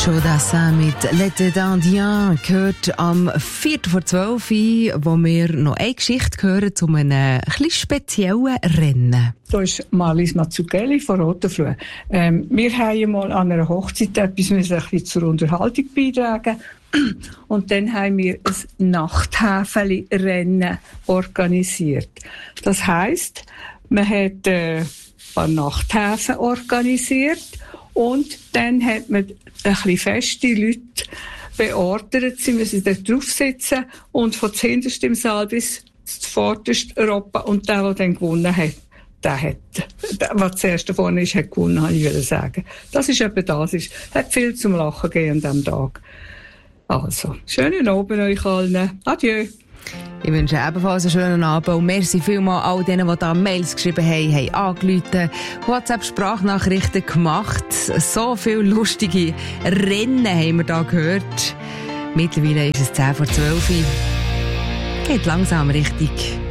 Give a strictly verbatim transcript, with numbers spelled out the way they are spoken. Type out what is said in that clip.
Chaudassin mit «L'été d'Indien» gehört am Viertel vor zwölf, wo wir noch eine Geschichte hören zu einem etwas speziellen Rennen. Da ist Marlies Mazzucchelli von Rotenfluh. Ähm, wir haben mal an einer Hochzeit etwas ein bisschen zur Unterhaltung beitragen. Und dann haben wir ein Nachthäfeli-Rennen organisiert. Das heisst, man hat äh, ein paar Nachthäfen organisiert und dann hat man ein bisschen feste Leute beordert, sie müssen da drauf sitzen und von zuhinterst im Saal bis zuvorderst roppen und der, der dann gewonnen hat, der hat, der, was zuerst da vorne ist, hat gewonnen, habe ich sagen. Das ist etwa das. Es hat viel zum Lachen gegeben an diesem Tag. Also, schönen Abend euch allen. Adieu. Ich wünsche ebenfalls einen schönen Abend und merci vielmals all denen, die da Mails geschrieben haben, haben angerufen, WhatsApp-Sprachnachrichten gemacht. So viele lustige Rennen haben wir da gehört. Mittlerweile ist es zehn vor zwölf. Geht langsam richtig